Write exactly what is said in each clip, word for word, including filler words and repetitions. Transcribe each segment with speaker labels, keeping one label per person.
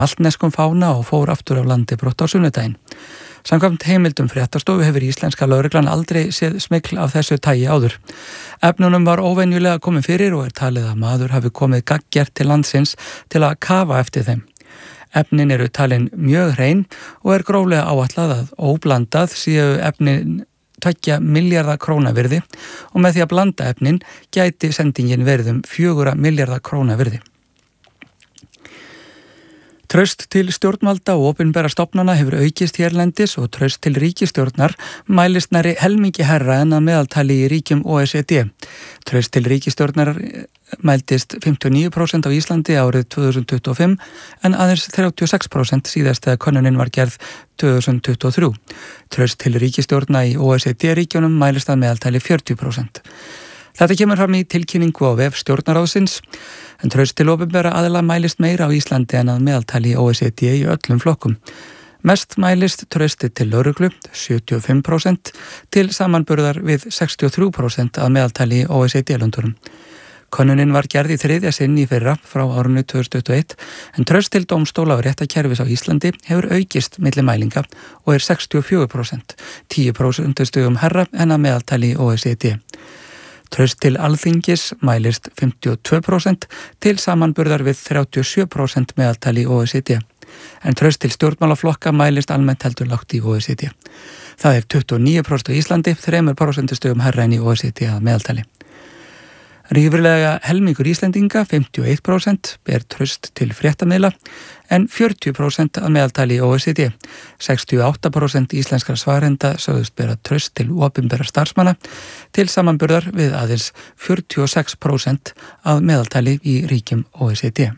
Speaker 1: maltneskum fána og fór aftur af landi brott á sunnudaginn. Samkvæmt heimildum fréttastofu hefur íslenska lögreglan aldrei séð smygl af þessu tagi áður. Efnunum var óvenjulega komið fyrir og er talið að maður hafi komið gagngert til landsins til að kafa eftir þeim. Efnin eru talin mjög hrein og er gróflega áætlað að óblandað séu efnin tveggja milljarða króna virði og með því að blanda efnin gæti sendingin verið um fjögurra milljarða króna virði. Traust til stjórnvalda og opinbera stofnana hefur aukist hérlendis og traust til ríkisstjórnar mælist nærri helmingi hærra en að meðaltali í ríkjum O E C D. Traust til ríkisstjórnar mældist fimmtíu og níu prósent á Íslandi árið tvö þúsund tuttugu og fimm en aðeins þrjátíu og sex prósent síðast þegar könnunin var gerð tvö þúsund tuttugu og þrjú. Traust til ríkisstjórna í O E C D-ríkjunum mælist að meðaltali fjörutíu prósent. Þetta kemur fram í tilkynningu á vef stjórnarráðsins, en traust til opinbera aðila mælist meira á Íslandi en að meðaltali í O E C D í öllum flokkum. Mest mælist trausti til lögreglu, sjötíu og fimm prósent, til samanburðar við sextíu og þrjú prósent að meðaltali í O E C D-löndunum. Könnunin var gerð í þriðja sinn í fyrra frá árinu tvö þúsund tuttugu og eitt, en traust til dómstóla og réttarkerfis á Íslandi hefur aukist milli mælinga og er sextíu og fjögur prósent, tíu prósentustigum hærra en að meðaltali í O E C D. Traust til alþingis mælist fimmtíu og tvö prósent til samanburðar við þrjátíu og sjö prósent meðaltali í O E C D. En traust til stjórnmálaflokka mælist almennt heldur lágt í O E C D. Það er tuttugu og níu prósent á Íslandi, þrjú prósentustigum hærra en í O E C D að meðaltali. Rífurlega helmingur Íslendinga, fimmtíu og eitt prósent, ber traust til fréttamiðla en fjörutíu prósent að meðaltali í O E C D. sextíu og átta prósent íslenskra svarenda sögðust bera traust til opinberra starfsmanna til samanburðar við aðeins fjörutíu og sex prósent að meðaltali í ríkjum O E C D.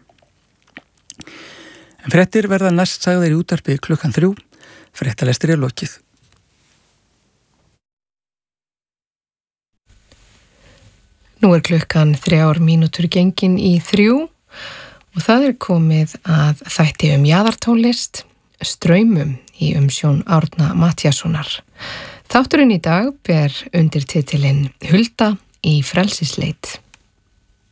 Speaker 1: En fréttir verða næst sagðar í útvarpi klukkan þrjú, fréttalestri er lokið.
Speaker 2: Nú er klukkan þrjár mínútur gengin í þrjú og það er komið að þætti um jaðartónlist, straumum í umsjón Árna Matthíassonar. Þátturinn í dag ber undir titilinn Hulda í frelsisleit.